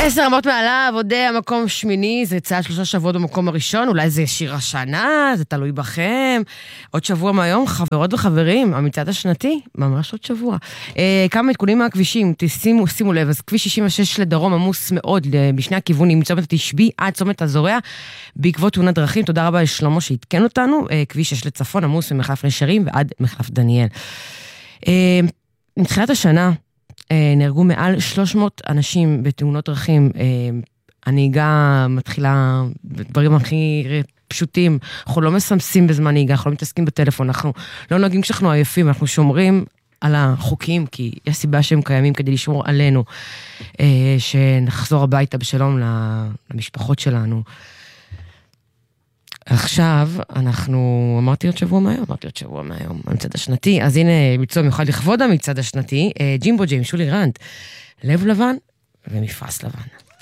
10 רמות מעליו, עוד המקום שמיני, זה צעד 3 שבועות במקום הראשון, אולי זה שיר השנה, זה תלוי בכם. עוד שבוע מהיום, חברות וחברים, המצעד השנתי, ממש עוד שבוע. כמה עדכונים מהכבישים, שימו לב, אז כביש 66 לדרום עמוס מאוד, בשני הכיוונים, מצומת התשבי עד צומת הזורע, בעקבות תאונת דרכים, תודה רבה לשלמה שהתקן אותנו, כביש 6 לצפון עמוס ממחלף נשרים ועד מחלף דניאל. מתחילת השנה, נהרגו מעל 300 אנשים בתאונות דרכים. הנהיגה מתחילה בדברים הכי פשוטים. אנחנו לא מסמסים בזמן נהיגה, אנחנו לא מתעסקים בטלפון, אנחנו לא נוהגים כשאנחנו עייפים, אנחנו שומרים על החוקים, כי יש סיבה שהם קיימים כדי לשמור עלינו, שנחזור הביתה בשלום למשפחות שלנו. עכשיו, אמרתי עוד שבוע מהיום, המצעד השנתי, אז הנה מצוא מיוחד לכבוד המצעד השנתי, ג'ימבו ג'ים, שולי רנט, לב לבן ומפרס לבן.